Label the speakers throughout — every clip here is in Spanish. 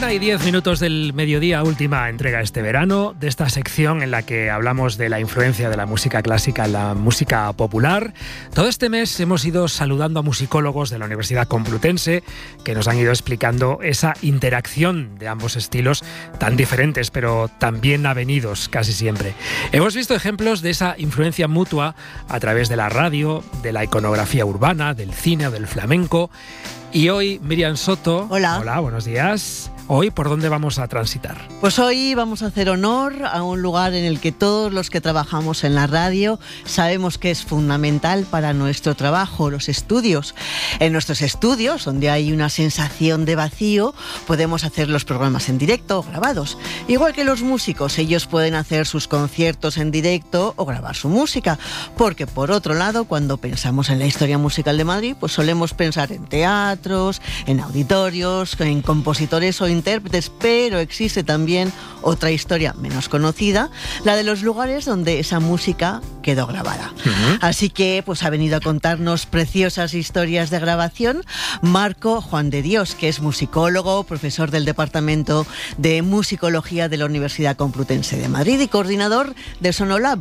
Speaker 1: 1:10 del mediodía, última entrega este verano de esta sección en la que hablamos de la influencia de la música clásica en la música popular. Todo este mes hemos ido saludando a musicólogos de la Universidad Complutense que nos han ido explicando esa interacción de ambos estilos tan diferentes pero tan bien avenidos casi siempre. Hemos visto ejemplos de esa influencia mutua a través de la radio, de la iconografía urbana, del cine o del flamenco. Y hoy, Miriam Soto.
Speaker 2: Hola.
Speaker 1: Hola, buenos días. Hoy, ¿por dónde vamos a transitar?
Speaker 2: Pues hoy vamos a hacer honor a un lugar en el que todos los que trabajamos en la radio sabemos que es fundamental para nuestro trabajo, los estudios. En nuestros estudios, donde hay una sensación de vacío, podemos hacer los programas en directo o grabados. Igual que los músicos, ellos pueden hacer sus conciertos en directo o grabar su música. Porque, por otro lado, cuando pensamos en la historia musical de Madrid, pues solemos pensar en teatros, en auditorios, en compositores o intérpretes, pero existe también otra historia menos conocida, la de los lugares donde esa música quedó grabada. Así que pues ha venido a contarnos preciosas historias de grabación Marco Juan de Dios, que es musicólogo, profesor del Departamento de Musicología de la Universidad Complutense de Madrid y coordinador de Sonolab,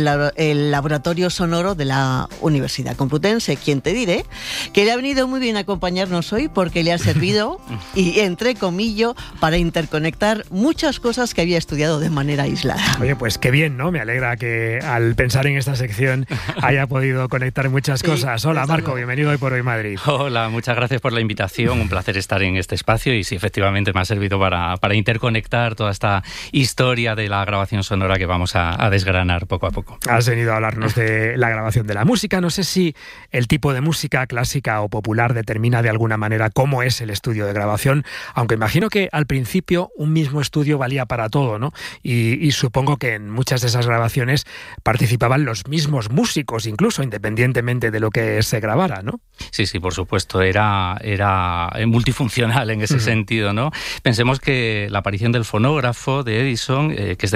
Speaker 2: el laboratorio sonoro de la Universidad Complutense, quien te diré que le ha venido muy bien acompañarnos hoy porque le ha servido, y entre comillas, para interconectar muchas cosas que había estudiado de manera aislada.
Speaker 1: Oye, pues qué bien, ¿no? Me alegra que al pensar en esta sección haya podido conectar muchas cosas. Hola, Marco, bienvenido Hoy por Hoy Madrid.
Speaker 3: Hola, muchas gracias por la invitación, un placer estar en este espacio y sí, efectivamente me ha servido para interconectar toda esta historia de la grabación sonora que vamos a desgranar poco a poco.
Speaker 1: Has venido a hablarnos de la grabación de la música. No sé si el tipo de música clásica o popular determina de alguna manera cómo es el estudio de grabación, aunque imagino que al principio un mismo estudio valía para todo, ¿no? Y supongo que en muchas de esas grabaciones participaban los mismos músicos, incluso independientemente de lo que se grabara, ¿no?
Speaker 3: Sí, por supuesto, era multifuncional en ese sentido, ¿no? Pensemos que la aparición del fonógrafo de Edison, que es de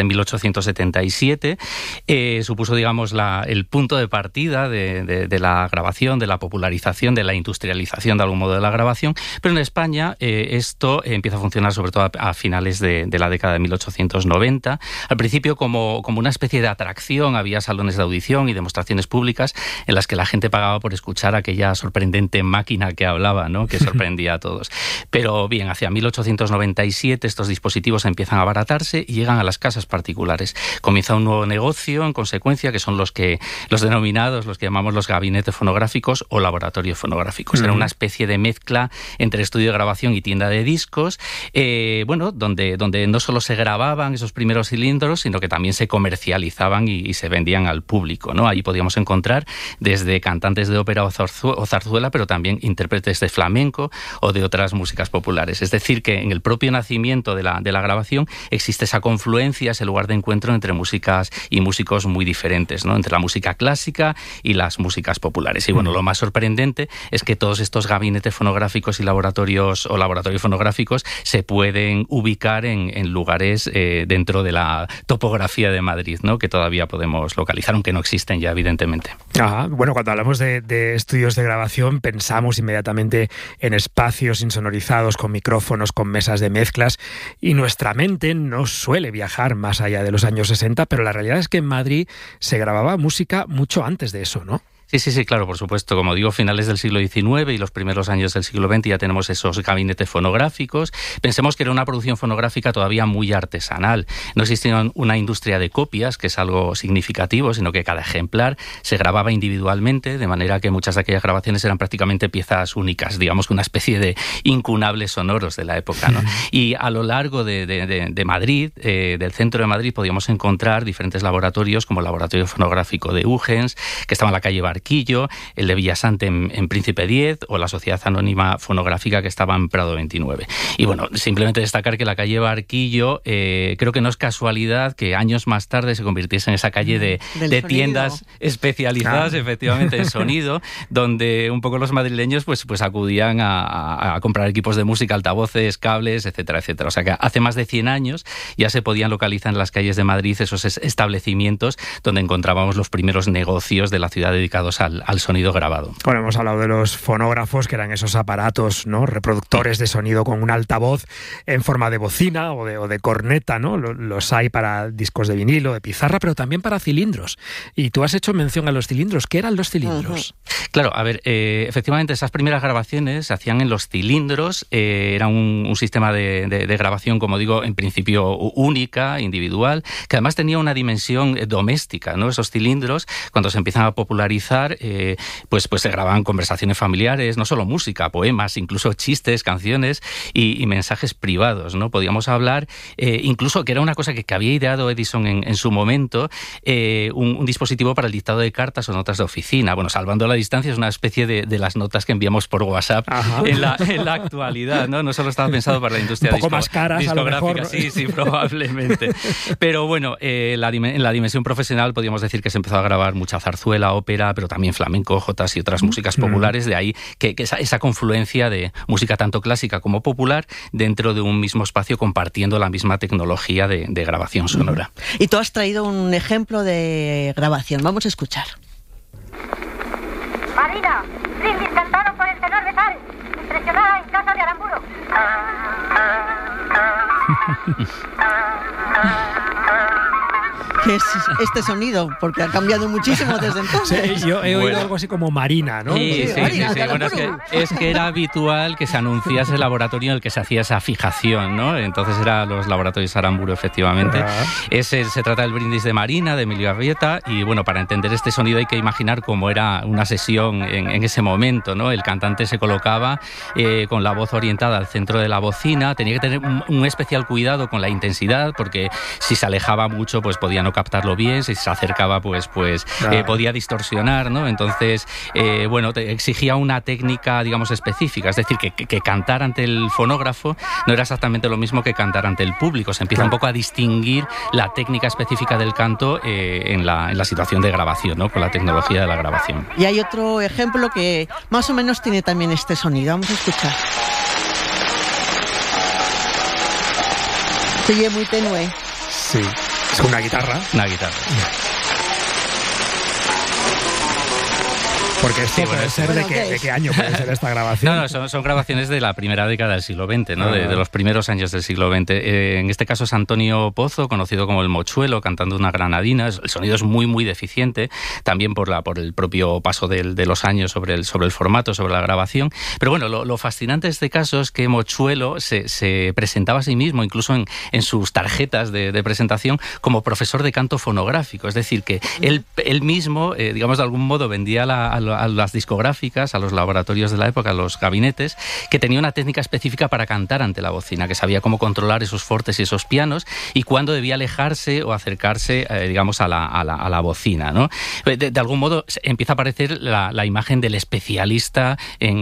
Speaker 3: 1877, supuso, digamos, el punto de partida de la grabación, de la popularización, de la industrialización de algún modo de la grabación, pero en España esto empieza a funcionar sobre todo a finales de la década de 1890. Al principio como una especie de atracción, había salones de audición y demostraciones públicas en las que la gente pagaba por escuchar aquella sorprendente máquina que hablaba, ¿no? Que sorprendía a todos. Pero bien, hacia 1897 estos dispositivos empiezan a abaratarse y llegan a las casas particulares. Comienza un nuevo negocio, en consecuencia, que son los denominados, los que llamamos los gabinetes fonográficos o laboratorios fonográficos. Era una especie de mezcla entre estudio de grabación y tienda de discos, donde no solo se grababan esos primeros cilindros, sino que también se comercializaban y se vendían al público, ¿no? Allí podíamos encontrar desde cantantes de ópera o zarzuela, pero también intérpretes de flamenco o de otras músicas populares. Es decir, que en el propio nacimiento de la grabación existe esa confluencia, ese lugar de encuentro entre músicas y músicos muy diferentes, ¿no? Entre la música clásica y las músicas populares. Y bueno, lo más sorprendente es que todos estos gabinetes fonográficos y laboratorios fonográficos se pueden ubicar en lugares dentro de la topografía de Madrid, ¿no? Que todavía podemos localizar, aunque no existen ya, evidentemente.
Speaker 1: Bueno, cuando hablamos de estudios de grabación pensamos inmediatamente en espacios insonorizados, con micrófonos, con mesas de mezclas, y nuestra mente no suele viajar más allá de los años 60, pero la realidad es que en Madrid se grababa música mucho antes de eso, ¿no?
Speaker 3: Sí, claro, por supuesto. Como digo, finales del siglo XIX y los primeros años del siglo XX ya tenemos esos gabinetes fonográficos. Pensemos que era una producción fonográfica todavía muy artesanal. No existía una industria de copias, que es algo significativo, sino que cada ejemplar se grababa individualmente, de manera que muchas de aquellas grabaciones eran prácticamente piezas únicas, digamos que una especie de incunables sonoros de la época, ¿no? Y a lo largo de Madrid, del centro de Madrid, podíamos encontrar diferentes laboratorios, como el Laboratorio Fonográfico de Ugens, que estaba en la calle Barquillo, el de Villasante en Príncipe X, o la Sociedad Anónima Fonográfica, que estaba en Prado 29. Y bueno, simplemente destacar que la calle Barquillo, creo que no es casualidad que años más tarde se convirtiese en esa calle de tiendas especializadas, efectivamente, en sonido, donde un poco los madrileños pues acudían a comprar equipos de música, altavoces, cables, etcétera, etcétera. O sea que hace más de 100 años ya se podían localizar en las calles de Madrid esos establecimientos donde encontrábamos los primeros negocios de la ciudad dedicados asociados al sonido grabado.
Speaker 1: Bueno, hemos hablado de los fonógrafos, que eran esos aparatos, ¿no?, reproductores de sonido con un altavoz en forma de bocina o de corneta, ¿no? Los hay para discos de vinilo, de pizarra, pero también para cilindros. Y tú has hecho mención a los cilindros. ¿Qué eran los cilindros?
Speaker 3: Claro, a ver, efectivamente esas primeras grabaciones se hacían en los cilindros. Era un sistema de grabación, como digo, en principio única, individual, que además tenía una dimensión doméstica, ¿no? Esos cilindros, cuando se empiezan a popularizar, pues se grababan conversaciones familiares, no solo música, poemas, incluso chistes, canciones y mensajes privados, ¿no? Podíamos hablar, incluso, que era una cosa que había ideado Edison en su momento, un dispositivo para el dictado de cartas o notas de oficina. Bueno, salvando la distancia, es una especie de las notas que enviamos por WhatsApp en la actualidad, ¿no? No solo estaba pensado para la industria
Speaker 1: un poco más caras, a lo mejor.
Speaker 3: Sí, probablemente. Pero bueno, en la dimensión profesional podríamos decir que se empezó a grabar mucha zarzuela, ópera, pero también flamenco, jotas y otras músicas populares. De ahí que esa confluencia de música tanto clásica como popular dentro de un mismo espacio, compartiendo la misma tecnología de grabación sonora.
Speaker 2: Y tú has traído un ejemplo de grabación. Vamos a escuchar.
Speaker 4: Marina, brindis cantado por el tenor de Sal, impresionada en casa de Aramburo.
Speaker 2: ¿Qué es este sonido? Porque ha cambiado muchísimo desde entonces.
Speaker 1: Sí, yo he oído algo así como Marina, ¿no?
Speaker 3: Sí.
Speaker 2: Marina,
Speaker 3: Bueno, es que era habitual que se anunciase el laboratorio en el que se hacía esa fijación, ¿no? Entonces eran los laboratorios Aramburo, efectivamente. Se trata del brindis de Marina, de Emilio Arrieta, y bueno, para entender este sonido hay que imaginar cómo era una sesión en ese momento, ¿no? El cantante se colocaba con la voz orientada al centro de la bocina, tenía que tener un especial cuidado con la intensidad, porque si se alejaba mucho, pues podía no captarlo bien, si se acercaba, pues podía distorsionar, ¿no? Entonces, exigía una técnica, digamos, específica, es decir, que cantar ante el fonógrafo no era exactamente lo mismo que cantar ante el público. Se empieza un poco a distinguir la técnica específica del canto en la situación de grabación, ¿no? Con la tecnología de la grabación.
Speaker 2: Y hay otro ejemplo que más o menos tiene también este sonido. Vamos a escuchar. Se oye muy tenue.
Speaker 1: Sí. ¿Es una guitarra?
Speaker 3: Una guitarra.
Speaker 1: Porque esto puede ser ¿de qué año puede ser esta grabación?
Speaker 3: No, son grabaciones de la primera década del siglo XX, ¿no? De los primeros años del siglo XX. En este caso es Antonio Pozo, conocido como el Mochuelo, cantando una granadina. El sonido es muy, muy deficiente, también por el propio paso de los años sobre el formato, sobre la grabación. Pero bueno, lo fascinante de este caso es que Mochuelo se presentaba a sí mismo, incluso en sus tarjetas de presentación, como profesor de canto fonográfico. Es decir, que él mismo, digamos, de algún modo vendía a las discográficas, a los laboratorios de la época, a los gabinetes, que tenía una técnica específica para cantar ante la bocina, que sabía cómo controlar esos fortes y esos pianos y cuándo debía alejarse o acercarse, digamos, a la bocina, ¿no? De algún modo empieza a aparecer la imagen del especialista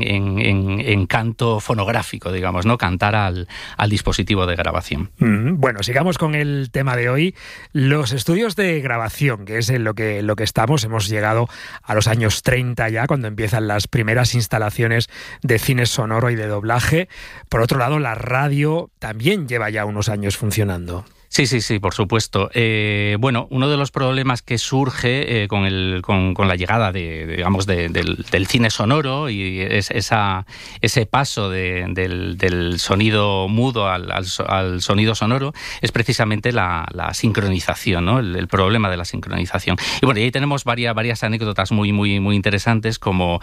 Speaker 3: en canto fonográfico, digamos, ¿no? Cantar al dispositivo de grabación.
Speaker 1: Bueno, sigamos con el tema de hoy. Los estudios de grabación, que es en lo que estamos. Hemos llegado a los años 30 ya, cuando empiezan las primeras instalaciones de cine sonoro y de doblaje. Por otro lado, la radio también lleva ya unos años funcionando.
Speaker 3: Sí, por supuesto. Uno de los problemas que surge con la llegada del cine sonoro y ese paso del sonido mudo al sonido sonoro es precisamente la sincronización, ¿no? El problema de la sincronización. Y bueno, y ahí tenemos varias anécdotas muy, muy, muy interesantes, como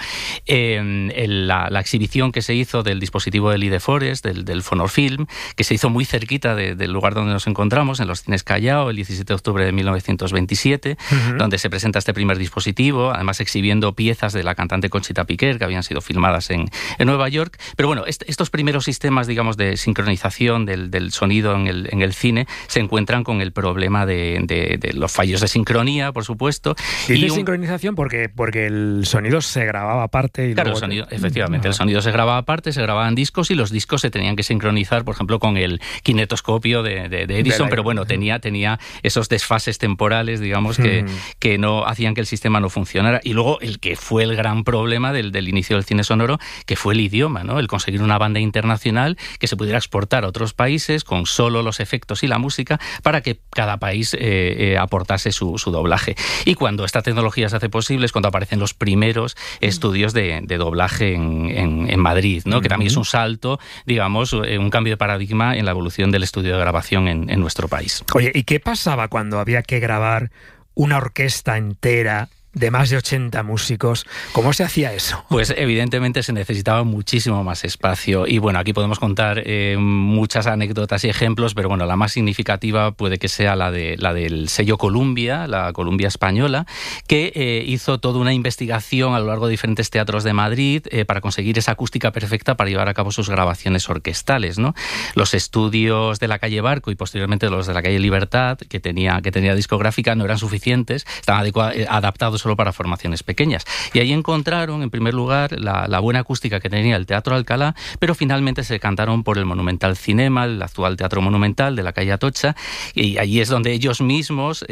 Speaker 3: la exhibición que se hizo del dispositivo de Lee de Forest, del Fonorfilm, que se hizo muy cerquita del lugar donde nos encontramos, en los cines Callao, el 17 de octubre de 1927, donde se presenta este primer dispositivo, además exhibiendo piezas de la cantante Conchita Piquer, que habían sido filmadas en Nueva York. Pero bueno, estos primeros sistemas, digamos, de sincronización del sonido en el cine se encuentran con el problema de los fallos de sincronía, por supuesto.
Speaker 1: ¿Y sincronización? Porque el sonido se grababa aparte. Y
Speaker 3: claro,
Speaker 1: luego...
Speaker 3: el sonido, efectivamente, el sonido se grababa aparte, se grababan discos y los discos se tenían que sincronizar, por ejemplo, con el kinetoscopio de Edison, pero bueno, tenía esos desfases temporales, digamos, que no hacían que el sistema no funcionara. Y luego el que fue el gran problema del inicio del cine sonoro, que fue el idioma, ¿no? El conseguir una banda internacional que se pudiera exportar a otros países con solo los efectos y la música para que cada país aportase su doblaje. Y cuando esta tecnología se hace posible es cuando aparecen los primeros estudios de doblaje en Madrid, ¿no? Que también es un salto, digamos, un cambio de paradigma en la evolución del estudio de grabación en nuestro país.
Speaker 1: Oye, ¿y qué pasaba cuando había que grabar una orquesta entera de más de 80 músicos? ¿Cómo se hacía eso?
Speaker 3: Pues evidentemente se necesitaba muchísimo más espacio y bueno, aquí podemos contar muchas anécdotas y ejemplos, pero bueno, la más significativa puede que sea la del sello Columbia, la Columbia española, que hizo toda una investigación a lo largo de diferentes teatros de Madrid para conseguir esa acústica perfecta para llevar a cabo sus grabaciones orquestales, ¿no? Los estudios de la calle Barco y posteriormente los de la calle Libertad, que tenía discográfica, no eran suficientes, estaban adaptados solo para formaciones pequeñas. Y ahí encontraron, en primer lugar, la buena acústica que tenía el Teatro Alcalá, pero finalmente se decantaron por el Monumental Cinema, el actual Teatro Monumental de la calle Atocha, y allí es donde ellos mismos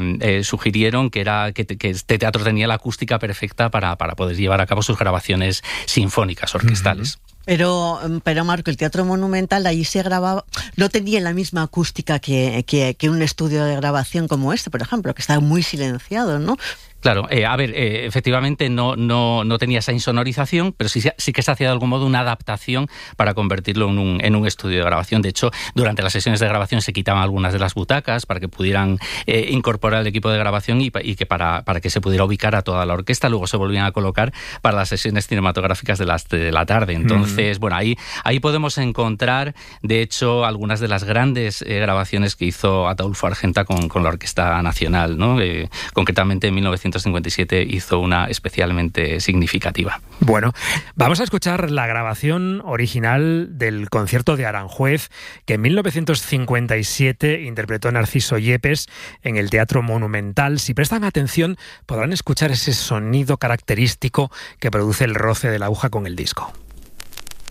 Speaker 3: sugirieron que este teatro tenía la acústica perfecta para poder llevar a cabo sus grabaciones sinfónicas, orquestales.
Speaker 2: Pero Marco, el Teatro Monumental, allí se grababa, no tenía la misma acústica que un estudio de grabación como este, por ejemplo, que está muy silenciado, ¿no?
Speaker 3: Claro, efectivamente no tenía esa insonorización, pero sí que se hacía de algún modo una adaptación para convertirlo en un estudio de grabación. De hecho, durante las sesiones de grabación se quitaban algunas de las butacas para que pudieran incorporar el equipo de grabación y que para que se pudiera ubicar a toda la orquesta. Luego se volvían a colocar para las sesiones cinematográficas de la tarde. Entonces, bueno, ahí podemos encontrar, de hecho, algunas de las grandes grabaciones que hizo Ataulfo Argenta con la Orquesta Nacional, ¿no? Concretamente en 1957 hizo una especialmente significativa.
Speaker 1: Bueno, vamos a escuchar la grabación original del concierto de Aranjuez que en 1957 interpretó Narciso Yepes en el Teatro Monumental. Si prestan atención, podrán escuchar ese sonido característico que produce el roce de la aguja con el disco.